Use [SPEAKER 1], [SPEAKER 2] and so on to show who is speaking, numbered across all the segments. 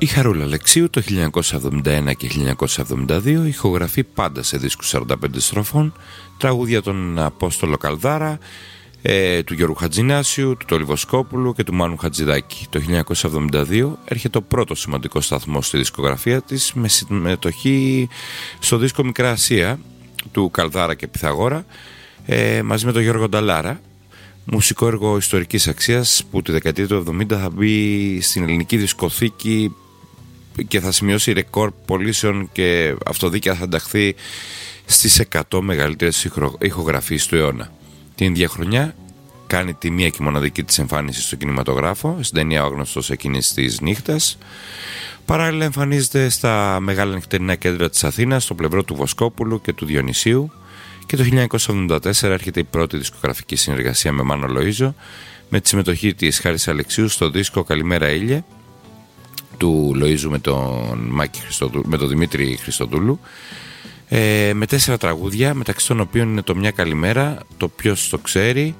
[SPEAKER 1] Η Χαρούλα Αλεξίου το 1971 και 1972 ηχογραφεί πάντα σε δίσκους 45 στροφών τραγούδια των Απόστολο Καλδάρα, του Γιώργου Χατζηνάσιου, του Τόλι Βοσκόπουλου και του Μάνου Χατζηδάκη. Το 1972 έρχεται ο πρώτος σημαντικός σταθμός στη δισκογραφία της με συμμετοχή στο δίσκο Μικρά Ασία του Καλδάρα και Πυθαγόρα μαζί με τον Γιώργο Νταλάρα, μουσικό έργο ιστορικής αξίας που τη δεκαετία του 70 θα μπει στην ελληνική δισκοθήκη και θα σημειώσει ρεκόρ πωλήσεων και αυτοδίκαια θα ενταχθεί στις 100 μεγαλύτερες ηχογραφίες του αιώνα. Την ίδια χρονιά κάνει τη μία και μοναδική της εμφάνιση στο κινηματογράφο, στην ταινία «Ο Άγνωστος εκείνης της νύχτας». Παράλληλα εμφανίζεται στα μεγάλα νυχτερινά κέντρα της Αθήνας, στο πλευρό του Βοσκόπουλου και του Διονυσίου, και το 1974 έρχεται η πρώτη δισκογραφική συνεργασία με Μάνο Λοΐζο, με τη συμμετοχή της Χάρης Αλεξίου στο δίσκο «Καλημέρα Ήλιε» του Λοΐζου με τον Δημήτρη Χριστοδούλου, με 4 τραγούδια, μεταξύ των οποίων είναι το «Μια καλημέρα», το «Ποιος το ξέρει»,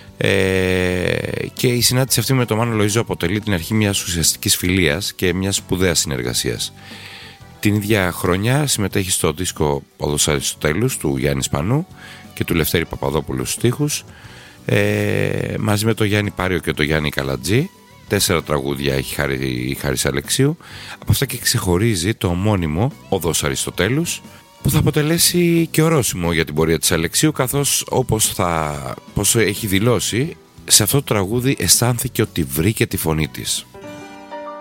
[SPEAKER 1] και η συνάντηση αυτή με τον Μάνο Λοΐζο αποτελεί την αρχή μιας ουσιαστικής φιλίας και μιας σπουδαίας συνεργασίας. Την ίδια χρονιά συμμετέχει στο δίσκο «Οδός Αριστοτέλους» του Γιάννη Σπανού και του Λευτέρη Παπαδόπουλου στους στίχους, μαζί με τον Γιάννη Πάριο και τον Γιάννη Καλατζή. 4 τραγούδια έχει η Χάρης Αλεξίου. Από αυτά και ξεχωρίζει το ομώνυμο «Οδός Αριστοτέλους», που θα αποτελέσει και ορόσημο για την πορεία της Αλεξίου, καθώς όπως έχει δηλώσει, σε αυτό το τραγούδι αισθάνθηκε ότι βρήκε τη φωνή της.